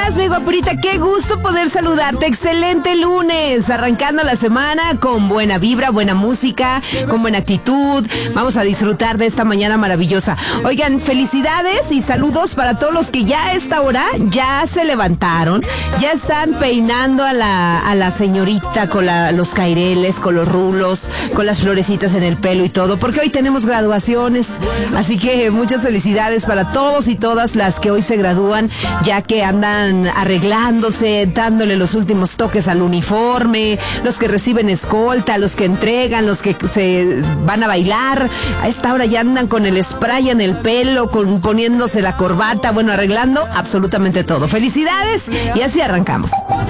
estás, mi guapurita? Qué gusto poder saludarte. Excelente lunes, arrancando la semana con buena vibra, buena música, con buena actitud. Vamos a disfrutar de esta mañana maravillosa. Oigan, felicidades y saludos para todos los que ya a esta hora ya se levantaron, ya están peinando a la señorita con los caireles, con los rulos, con las florecitas en el pelo y todo, porque hoy tenemos graduaciones. Así que muchas felicidades para todos y todas las que hoy se gradúan, ya que andan arreglándose, dándole los últimos toques al uniforme, los que reciben escolta, los que entregan, los que se van a bailar. A esta hora ya andan con el spray en el pelo, poniéndose la corbata, bueno, arreglando absolutamente todo. Felicidades y así arrancamos.